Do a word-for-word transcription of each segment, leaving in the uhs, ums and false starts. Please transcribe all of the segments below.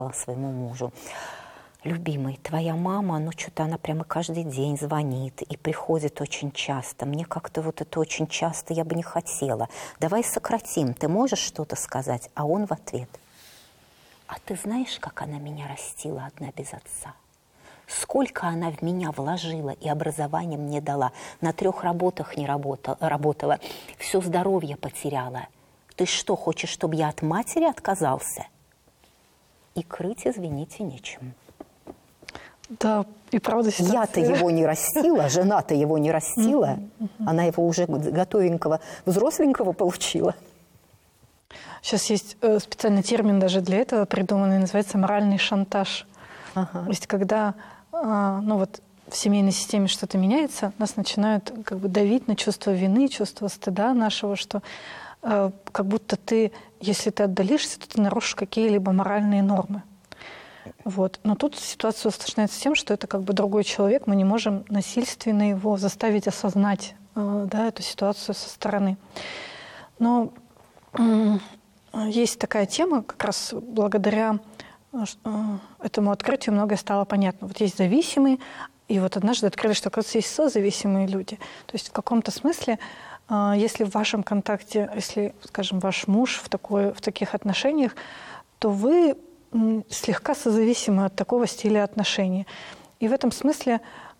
своему мужу: любимый, твоя мама, ну что-то она прямо каждый день звонит и приходит очень часто. Мне как-то вот это очень часто я бы не хотела. Давай сократим, ты можешь что-то сказать? А он в ответ: а ты знаешь, как она меня растила одна без отца? Сколько она в меня вложила и образование мне дала. На трех работах не работала, работала. Все здоровье потеряла. Ты что, хочешь, чтобы я от матери отказался? И крыть, извините, нечем. Да, и правда ситуация... Я-то его не растила, жена-то его не растила. Она его уже готовенького, взросленького получила. Сейчас есть специальный термин даже для этого придуманный, называется моральный шантаж. Ага. То есть когда ну вот, в семейной системе что-то меняется, нас начинают как бы давить на чувство вины, чувство стыда нашего, что э, как будто ты, если ты отдалишься, то ты нарушишь какие-либо моральные нормы. Вот. Но тут ситуация усложняется тем, что это как бы другой человек, мы не можем насильственно его заставить осознать э, да, эту ситуацию со стороны. Но э, есть такая тема, как раз благодаря этому открытию многое стало понятно. Вот есть зависимые, и вот однажды открыли, что, оказывается, есть созависимые люди. То есть в каком-то смысле, если в вашем контакте, если, скажем, ваш муж в, такой, в таких отношениях, то вы слегка созависимы от такого стиля отношений. И в этом смысле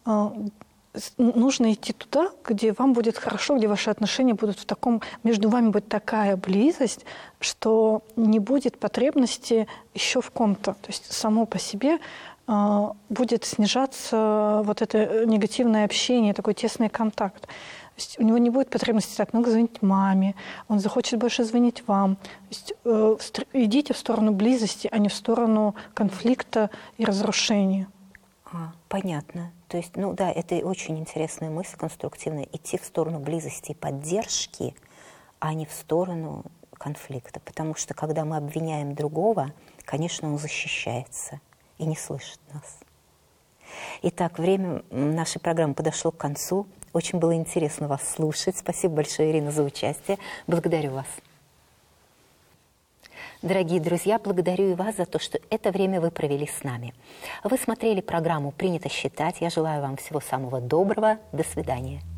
нужно идти туда, где вам будет хорошо, где ваши отношения будут в таком... Между вами будет такая близость, что не будет потребности еще в ком-то. То есть само по себе э, будет снижаться вот это негативное общение, такой тесный контакт. То есть у него не будет потребности так много звонить маме, он захочет больше звонить вам. То есть э, идите в сторону близости, а не в сторону конфликта и разрушения. А, понятно. То есть, ну да, это очень интересная мысль, конструктивная. Идти в сторону близости и поддержки, а не в сторону конфликта. Потому что, когда мы обвиняем другого, конечно, он защищается и не слышит нас. Итак, время нашей программы подошло к концу. Очень было интересно вас слушать. Спасибо большое, Ирина, за участие. Благодарю вас. Дорогие друзья, благодарю и вас за то, что это время вы провели с нами. Вы смотрели программу «Принято считать». Я желаю вам всего самого доброго. До свидания.